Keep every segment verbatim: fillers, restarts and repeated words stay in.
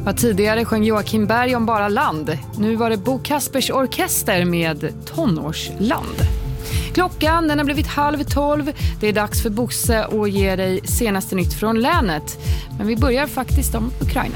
Ja, tidigare sjöng Joakim Berg om Bara land. Nu var det Bo Kaspers orkester med Tonårsland. Klockan den har blivit halv tolv. Det är dags för Bosse att ge dig senaste nytt från länet. Men vi börjar faktiskt om Ukraina.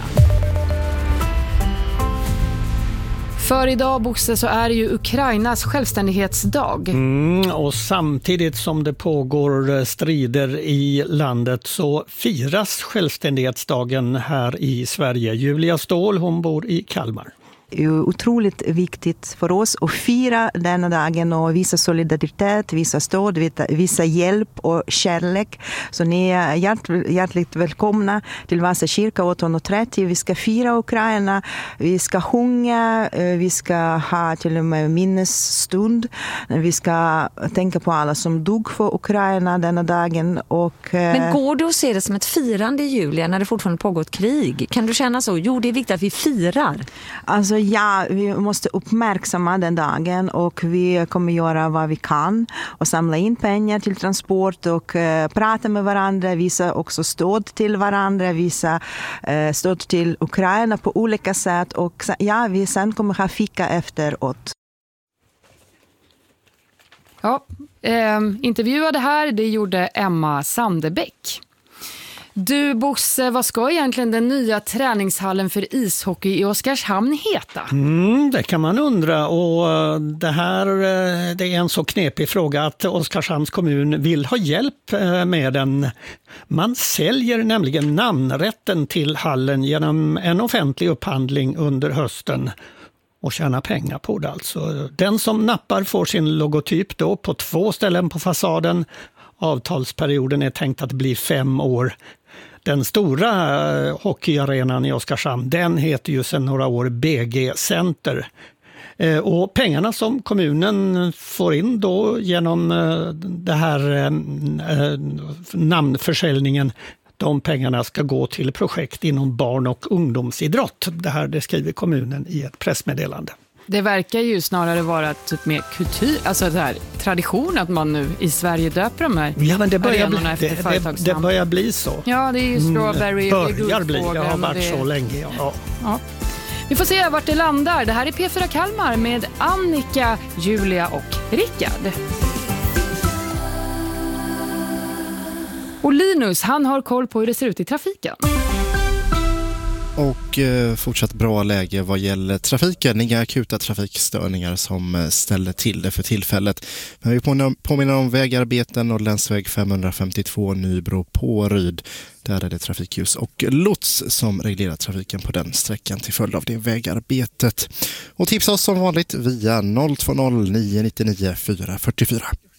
För idag, Bosse, så är det ju Ukrainas självständighetsdag. Mm, och samtidigt som det pågår strider i landet så firas självständighetsdagen här i Sverige. Julia Ståhl, hon bor i Kalmar. Det är otroligt viktigt för oss att fira denna dagen och visa solidaritet, visa stöd, visa hjälp och kärlek. Så ni är hjärt, hjärtligt välkomna till Vasa kyrka åtton trettio. Vi ska fira Ukraina, vi ska sjunga, vi ska ha till och med minnesstund. Vi ska tänka på alla som dog för Ukraina denna dagen. Och, Men går du att se det som ett firande i Julia när det fortfarande pågår ett krig? Kan du känna så? Jo, det är viktigt att vi firar. Alltså ja, vi måste uppmärksamma den dagen och vi kommer göra vad vi kan och samla in pengar till transport och uh, prata med varandra, visa också stöd till varandra, visa uh, stöd till Ukraina på olika sätt och ja, vi sen kommer ha fika efteråt. Ja, eh, intervjuade här, det gjorde Emma Sandebäck. Du Bosse, vad ska egentligen den nya träningshallen för ishockey i Oskarshamn heta? Mm, det kan man undra och det här det är en så knepig fråga att Oskarshamns kommun vill ha hjälp med den. Man säljer nämligen namnrätten till hallen genom en offentlig upphandling under hösten och tjäna pengar på det alltså. Den som nappar får sin logotyp då på två ställen på fasaden. Avtalsperioden är tänkt att bli fem år. Den stora hockeyarenan i Oskarshamn, den heter ju sedan några år B G Center. Och pengarna som kommunen får in då genom det här namnförsäljningen, de pengarna ska gå till projekt inom barn- och ungdomsidrott. Det här det skriver kommunen i ett pressmeddelande. Det verkar ju snarare vara typ mer kultur, alltså så här, tradition att man nu i Sverige döper de här ja, men det börjar bli, efter det, företagsnamn. det, det börjar bli så. Ja, det är ju strawberry mm, och börjar bli, det har varit det... så länge. Ja. Ja. Vi får se vart det landar. Det här är P fyra Kalmar med Annika, Julia och Rickard. Och Linus, han har koll på hur det ser ut i trafiken. Och eh, fortsatt bra läge vad gäller trafiken. Inga akuta trafikstörningar som ställer till det för tillfället. Men vi påminner om vägarbeten och länsväg femhundrafemtiotvå Nybro på Ryd. Där är det trafikljus och lots som reglerar trafiken på den sträckan till följd av det vägarbetet. Och tipsa oss som vanligt via noll två noll nio nio nio fyra fyra fyra.